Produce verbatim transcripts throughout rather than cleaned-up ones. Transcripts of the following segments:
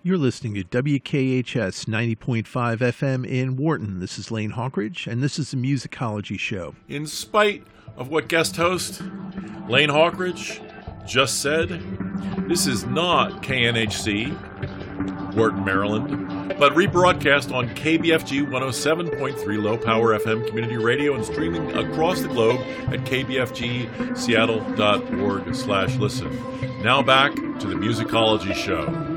You're listening to W K H S ninety point five F M in Wharton. This is Lane Hawkridge, and this is the Musicology Show. In spite of what guest host Lane Hawkridge just said, this is not K N H C, Wharton, Maryland, but rebroadcast on K B F G one oh seven point three Low Power F M Community Radio and streaming across the globe at k b f g seattle dot org slash listen. Now back to the Musicology Show.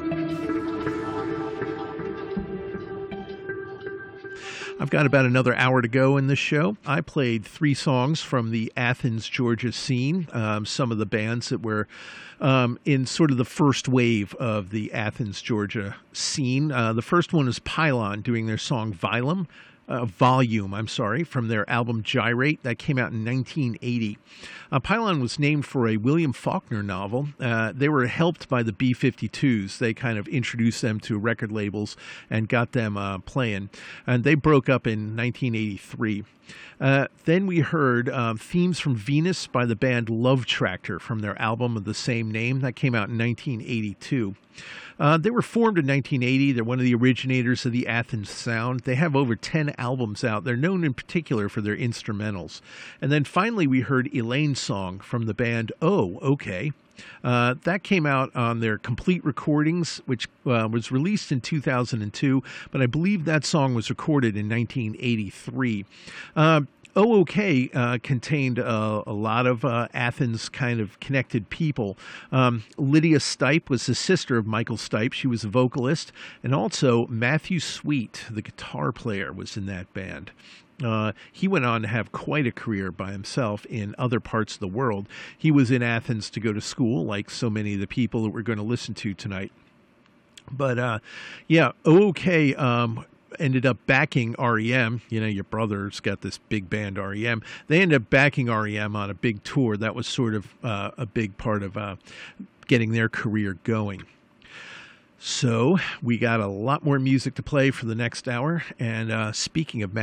I've got about another hour to go in this show. I played three songs from the Athens, Georgia scene, um, some of the bands that were um, in sort of the first wave of the Athens, Georgia scene. Uh, the first one is Pylon doing their song Vilum. Uh, volume, I'm sorry, from their album Gyrate that came out in nineteen eighty. Uh, Pylon was named for a William Faulkner novel. Uh, they were helped by the B fifty-twos. They kind of introduced them to record labels and got them uh, playing. And they broke up in nineteen eighty-three. Uh, then we heard uh, Themes from Venus by the band Love Tractor from their album of the same name. That came out in nineteen eighty-two. Uh, they were formed in nineteen eighty. They're one of the originators of the Athens sound. They have over ten albums out. They're known in particular for their instrumentals. And then finally we heard Elaine's song from the band Oh, Okay. Uh, that came out on their complete recordings, which uh, was released in two thousand two, but I believe that song was recorded in nineteen eighty-three. Uh, O O K uh, contained uh, a lot of uh, Athens kind of connected people. Um, Lydia Stipe was the sister of Michael Stipe. She was a vocalist. And also Matthew Sweet, the guitar player, was in that band. Uh, he went on to have quite a career by himself in other parts of the world. He was in Athens to go to school, like so many of the people that we're going to listen to tonight. But, uh, yeah, O O K um, ended up backing R E M. You know, your brother's got this big band, R E M. They ended up backing R E M on a big tour. That was sort of uh, a big part of uh, getting their career going. So we got a lot more music to play for the next hour. And uh, speaking of